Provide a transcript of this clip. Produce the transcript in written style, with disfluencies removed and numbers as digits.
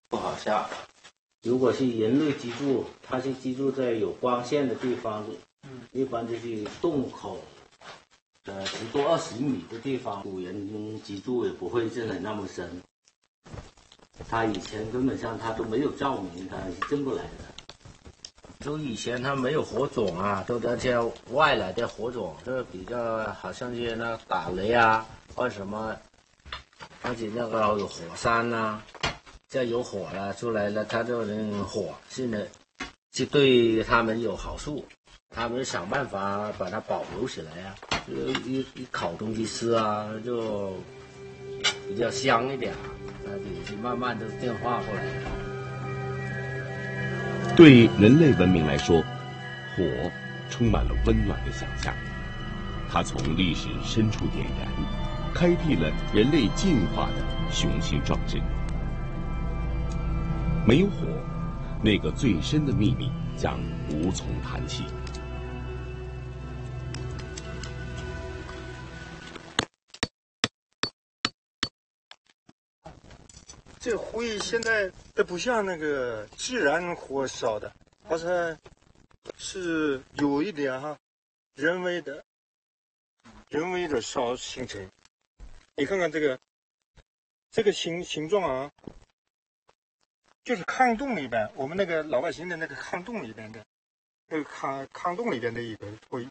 不好下。如果是人类居住，它是居住在有光线的地方，一般就是洞口10多20米的地方，古人居住也不会真的那么深。他以前根本上他都没有照明，他是进不来的。就以前他没有火种啊，都那些外来的火种，就比较好像是那打雷啊，或者什么，而且那个有火山啊，这有火了出来了，他就能火，是对他们有好处，他们想办法把它保留起来啊，就一烤东西吃啊，就比较香一点啊，也是慢慢的变化过来的。 对人类文明来说，火充满了温暖的想象，它从历史深处点燃，开辟了人类进化的雄心壮志。没有火，那个最深的秘密将无从谈起。 这灰现在都不像那个自然火烧的，它是有一点人为的烧形成。你看看这个形状啊，就是炕洞里边，我们那个老百姓的那个炕洞里边的，那个炕洞里边的一个灰。